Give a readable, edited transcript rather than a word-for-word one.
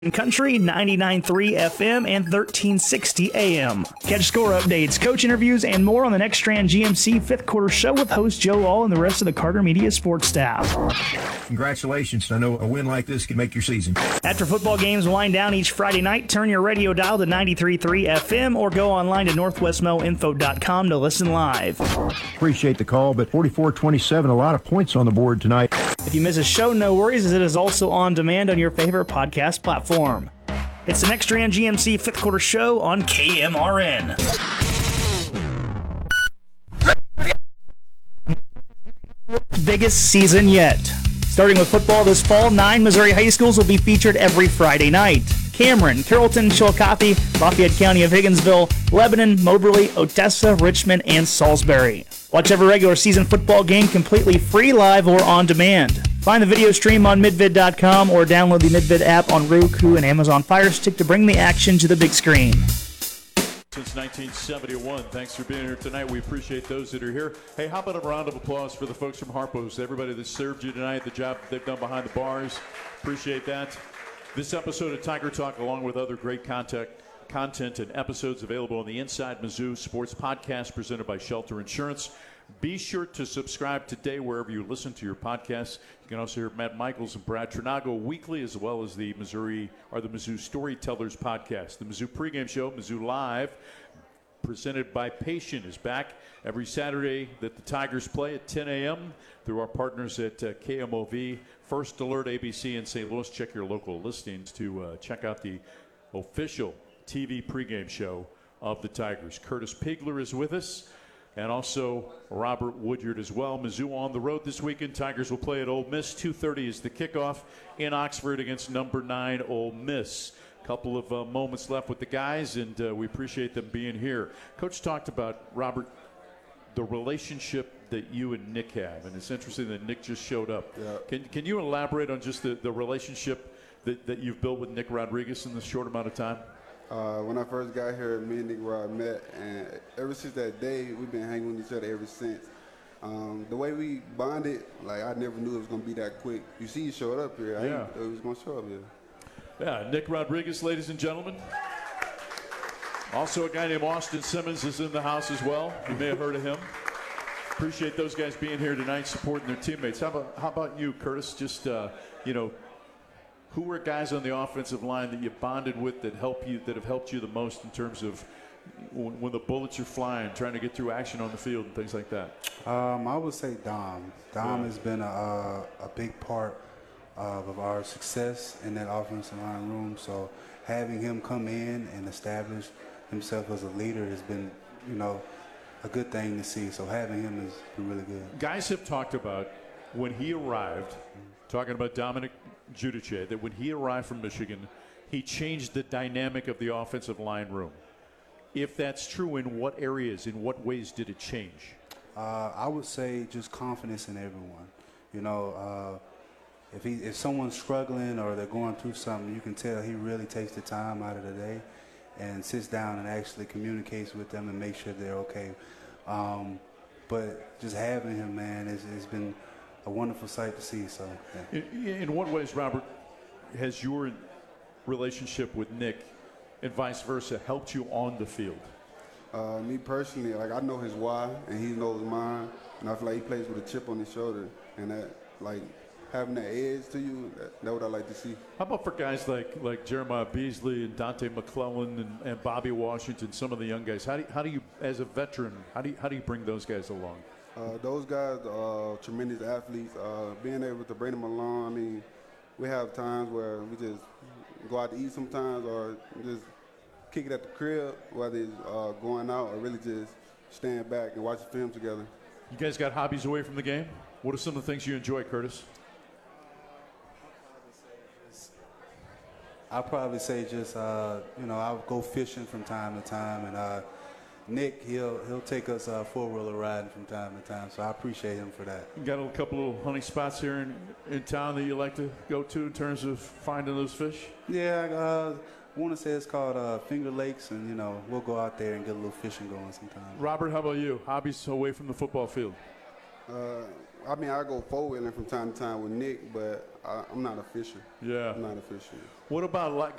Country 99.3 FM and 1360 AM. Catch score updates, coach interviews, and more on the Next Strand GMC fifth quarter show with host Joe All and the rest of the Carter Media sports staff. Congratulations. I know a win like this can make your season. After football games wind down each Friday night, turn your radio dial to 93.3 FM or go online to northwestmoinfo.com to listen live. Appreciate the call, but 44-27, a lot of points on the board tonight. If you miss a show, no worries, as it is also on demand on your favorite podcast platform. It's the Next Strand GMC fifth quarter show on KMRN. Biggest season yet. Starting with football this fall, 9 Missouri high schools will be featured every Friday night. Cameron, Carrollton, Chillicothe, Lafayette County of Higginsville, Lebanon, Moberly, Odessa, Richmond, and Salisbury. Watch every regular season football game completely free, live, or on demand. Find the video stream on midvid.com or download the Midvid app on Roku and Amazon Fire Stick to bring the action to the big screen. Since 1971. Thanks for being here tonight. We appreciate those that are here. Hey, how about a round of applause for the folks from Harpo's, everybody that served you tonight, the job they've done behind the bars. Appreciate that. This episode of Tiger Talk, along with other great content and episodes available on the Inside Mizzou Sports Podcast presented by Shelter Insurance. Be sure to subscribe today wherever you listen to your podcasts. You can also hear Matt Michaels and Brad Trinago weekly, as well as the Mizzou Storytellers podcast. The Mizzou pregame show, Mizzou Live, presented by Patient, is back every Saturday that the Tigers play at 10 a.m. through our partners at KMOV, First Alert, ABC in St. Louis. Check your local listings to check out the official TV pregame show of the Tigers. Curtis Pigler is with us, and also Robert Woodyard as well. Mizzou on the road this weekend. Tigers will play at Ole Miss. 2:30 is the kickoff in Oxford against number 9 Ole Miss. Couple of moments left with the guys, and we appreciate them being here. Coach talked about, Robert, the relationship that you and Nick have, and it's interesting that Nick just showed up. Yeah. Can you elaborate on just the relationship that you've built with Nick Rodriguez in this short amount of time? When I first got here, me and Nick Rod met, and ever since that day, we've been hanging with each other ever since. The way we bonded, like, I never knew it was going to be that quick. You see, he showed up here. I didn't know he was going to show up here. Yeah, Nick Rodriguez, ladies and gentlemen. Also, a guy named Austin Simmons is in the house as well. You may have heard of him. Appreciate those guys being here tonight, supporting their teammates. How about you, Curtis? Just, who were guys on the offensive line that you bonded with that have helped you the most in terms of when the bullets are flying, trying to get through action on the field and things like that? I would say Dom. Dom has been a big part of our success in that offensive line room. So having him come in and establish himself as a leader has been, a good thing to see. So having him has been really good. Guys have talked about when he arrived, talking about Dominic Giudice, that when he arrived from Michigan, he changed the dynamic of the offensive line room. If that's true, in what areas, in what ways did it change? I would say just confidence in everyone. If someone's struggling or they're going through something, you can tell he really takes the time out of the day and sits down and actually communicates with them and makes sure they're okay. But just having him, man, it's been a wonderful sight to see. So, yeah. In what ways, Robert, has your relationship with Nick and vice versa helped you on the field? Me personally, I know his why and he knows mine, and I feel like he plays with a chip on his shoulder, and that, having that edge to you, that's what I like to see. How about for guys like Jeremiah Beasley and Dante McClellan and Bobby Washington, some of the young guys? How do you, as a veteran, how do you bring those guys along? Those guys are tremendous athletes. Being able to bring them along, we have times where we just go out to eat sometimes or just kick it at the crib, whether it's going out or really just stand back and watch the film together. You guys got hobbies away from the game? What are some of the things you enjoy, Curtis? I'll probably say just, I'll go fishing from time to time, and Nick, he'll take us four-wheeler riding from time to time, so I appreciate him for that. You got a couple of honey spots here in town that you like to go to in terms of finding those fish? Yeah, I want to say it's called Finger Lakes, and, we'll go out there and get a little fishing going sometime. Robert, how about you? Hobbies away from the football field? I mean, I go four-wheeling from time to time with Nick, but I'm not official. Yeah. I'm not official. What about